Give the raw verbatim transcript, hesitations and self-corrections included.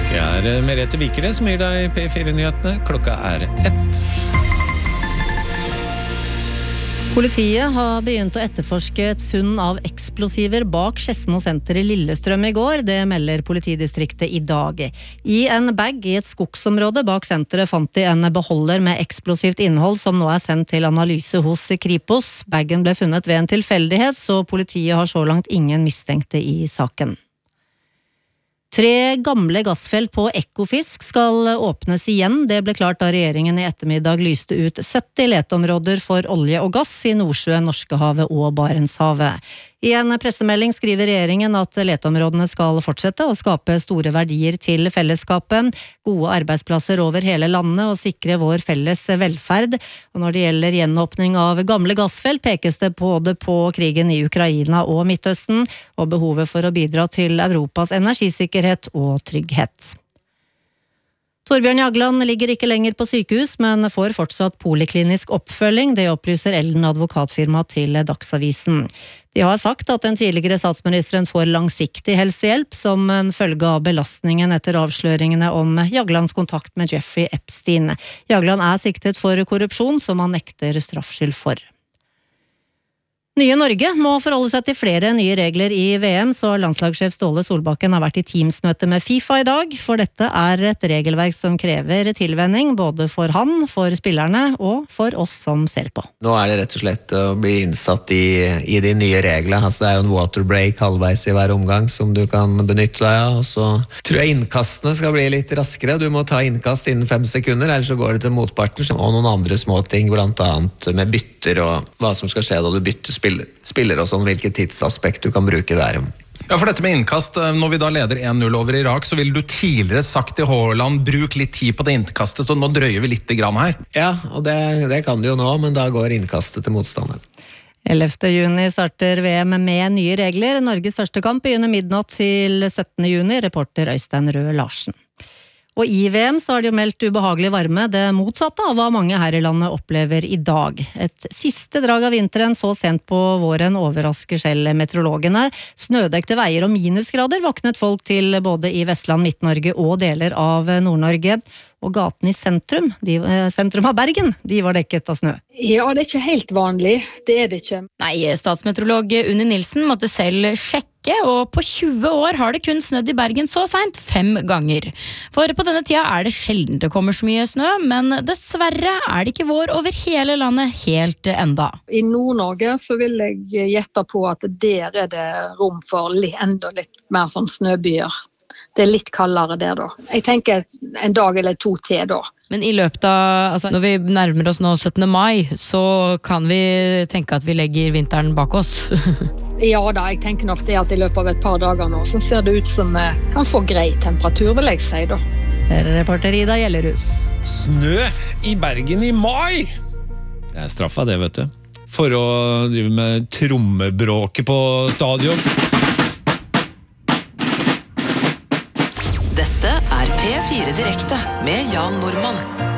Det er Merete Vikere som gir deg P fire-nyhetene. Klokka er ett. Politiet har begynt å etterforske et funn av eksplosiver bak Skedsmo senter i Lillestrøm i går. Det melder politidistriktet i dag. I en bag i et skogsområde bak senteret fant de en beholder med eksplosivt innhold som nå er sendt til analyse hos Kripos. Baggen ble funnet ved en tilfeldighet, så politiet har så langt ingen mistenkte i saken. Tre gamle gassfelt på Ekofisk skal åpnes igjen. Det ble klart da regjeringen i ettermiddag lyste ut sytti leteområder for olje og gass i Nordsjøen, Norskehavet og Barentshavet. I en pressemelding skriver regjeringen at leteområdene skal fortsette å skape store verdier til fellesskapet, gode arbeidsplasser over hele landet og sikre vår felles velferd. Og når det gjelder gjenåpning av gamle gassfelt, pekes det både på krigen i Ukraina og Midtøsten og behovet for å bidra til Europas energisikkerhet og trygghet. Torbjørn Jagland ligger ikke lenger på sykehus, men får fortsatt poliklinisk oppfølging. Det opplyser Ellen advokatfirma til Dagsavisen. De har sagt at den tidligere statsministeren får langsiktig helsehjelp som en følge av belastningen etter avsløringene om Jaglands kontakt med Jeffrey Epstein. Jagland er siktet for korrupsjon som han nekter straffskyld for. Nye Norge må forholde seg til flere nye regler i V M, så landslagssjef Ståle Solbakken har vært i Teams-møte med FIFA i dag, for dette er et regelverk som krever tilvenning både for han, for spillerne og for oss som ser på. Nå er det rett og slett å bli innsatt i, i de nye reglene. Altså, det er jo en waterbreak halvveis i hver omgang som du kan benytte deg av, og så tror jeg innkastene skal bli litt raskere. Du må ta innkast innen fem sekunder, ellers så går det til motparten, og noen andre små ting, blant annet med bytter og hva som skal skje da du bytter spill. spiller og sånn, hvilket tidsaspekt du kan bruke der. Ja, for dette med innkast, når vi da leder en null over Irak, så ville du tidligere sagt til Haaland, bruk litt tid på det innkastet, så nå drøyer vi litt grann her. Ja, og det, det kan du jo nå, men da går innkastet til motstanderen. ellevte juni starter V M med nye regler. Norges første kamp begynner midnatt til syttende juni, reporter Øystein Røe Larsen. Og i V M så har de jo meldt ubehagelig varme, det motsatte av hva mange her i landet opplever i dag. Et siste drag av vinteren så sent på våren overrasker selv meteorologene. Snødekte veier og minusgrader våknet folk til både i Vestland, Midt-Norge og deler av Nord-Norge. Og gaten i sentrum, de, sentrum av Bergen, de var dekket av snø. Ja, det er ikke helt vanlig, det er det ikke. Nei, statsmeteorolog Unni Nilsen måtte selv sjekke, og på tjue år har det kun snødd i Bergen så sent, fem ganger. For på denne tida er det sjelden det kommer så mye snø, men dessverre er det ikke vår over hele landet helt enda. I Nord-Norge så vil jeg gjette på at der er det rom for enda litt mer som snøbyer. Det er litt kaldere der da. Jeg tenker en dag eller to til da. Men i løpet av, altså når vi nærmer oss nå syttende mai, så kan vi tenke at vi legger vinteren bak oss. Ja da, jeg tenker nok det at i løpet av et par dager nå, så ser det ut som vi kan få grei temperatur, vil jeg si da. Reporter Ida Gjellerud. Snø i Bergen i mai! Det er straffa det, vet du. For å drive med trommebråket på stadion. Dette er P fire Direkte med Jan Normann.